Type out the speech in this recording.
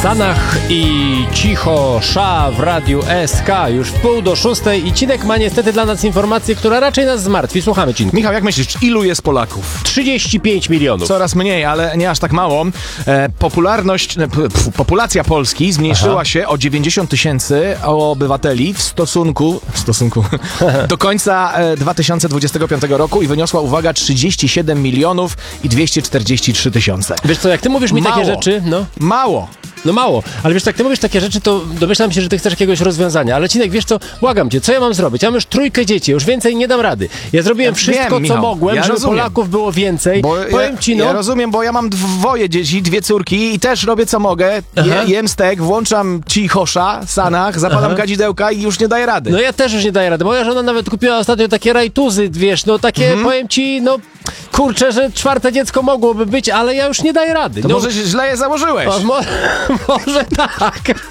Sanach i Cicho Sza w Radiu SK już w 5:45 i Cinek ma niestety dla nas informację, która raczej nas zmartwi. Słuchamy, Cinku. Michał, jak myślisz, ilu jest Polaków? 35 milionów. Coraz mniej, ale nie aż tak mało. Populacja Polski zmniejszyła się o 90 tysięcy obywateli w stosunku do końca 2025 roku i wyniosła, uwaga, 37 milionów i 243 tysiące. Wiesz co, jak ty mówisz mi takie rzeczy, Mało. No mało, ale wiesz, jak ty mówisz takie rzeczy, to domyślam się, że ty chcesz jakiegoś rozwiązania. Ale Cinek, wiesz co, błagam cię, co ja mam zrobić? Ja mam już 3 dzieci, już więcej nie dam rady. Ja zrobiłem wszystko, Michał, co mogłem, żeby rozumiem. Polaków było więcej. Powiem ci, Ja rozumiem, bo ja mam 2 dzieci, 2 córki i też robię co mogę. Jem stek, włączam Cichosza, Sanach, zapalam kadzidełka i już nie daję rady. No ja też już nie daję rady. Moja żona nawet kupiła ostatnio takie rajtuzy, wiesz, no takie, powiem ci, kurczę, że 4 dziecko mogłoby być, ale ja już nie daję rady. To może źle je założyłeś. Może tak.